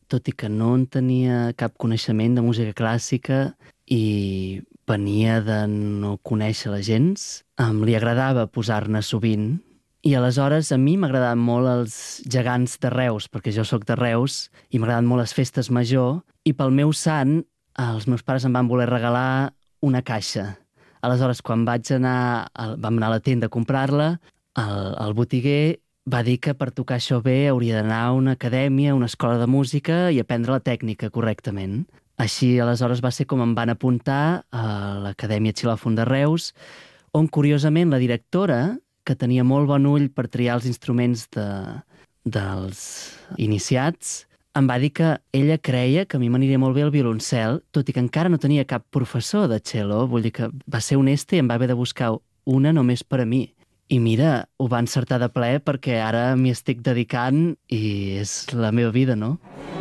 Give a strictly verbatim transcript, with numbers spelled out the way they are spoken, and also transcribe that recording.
tot i que no en tenia cap coneixement de música clàssica i venia de no conèixer-la gens, em li agradava posar-ne sovint. I aleshores a mi m'agradaven molt els gegants de Reus, perquè jo sóc de Reus i m'agraden molt les festes major, i pel meu sant els meus pares em van voler regalar una caixa. Aleshores, quan vaig anar, vam anar a la tenda a comprar-la, el, el botiguer va dir que per tocar això bé hauria d'anar a una acadèmia, a una escola de música i aprendre la tècnica correctament. Així, aleshores, va ser com em van apuntar a l'Acadèmia Xilòfon de Reus, on, curiosament, la directora, que tenia molt bon ull per triar els instruments de, dels iniciats, em va dir que ella creia que a mi m'aniria molt bé el violoncel, tot i que encara no tenia cap professor de cello. Vull dir que va ser honesta i em va haver de buscar una només per a mi. I mira, ho va encertar de ple perquè ara m'hi estic dedicant i és la meva vida, no?